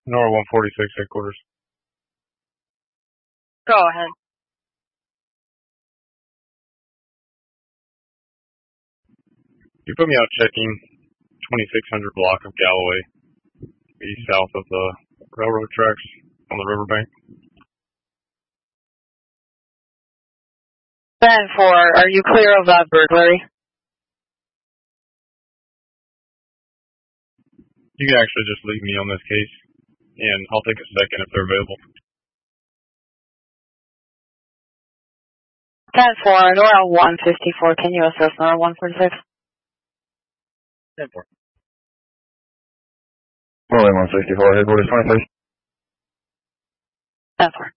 NORA 146 headquarters. Go ahead. You put me out checking 2600 block of Galloway, east south of the railroad tracks on the riverbank. 10-4, are you clear of that burglary? You can actually just leave me on this case, and I'll take a second if they're available. 10-4, NORA 154, can you assist NORA 146? 10-4. NORA 164, headquarters 26. 10-4.